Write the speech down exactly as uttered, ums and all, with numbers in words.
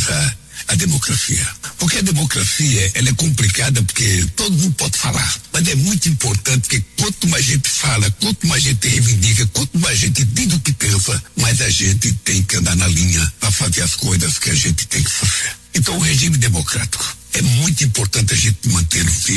a, a democracia. Porque a democracia, ela é complicada porque todo mundo pode falar, mas é muito importante que quanto mais gente fala, quanto mais gente reivindica, quanto mais gente diz o que pensa, mais a gente tem que andar na linha para fazer as coisas que a gente tem que fazer. Então o regime democrático é muito importante a gente manter vivo.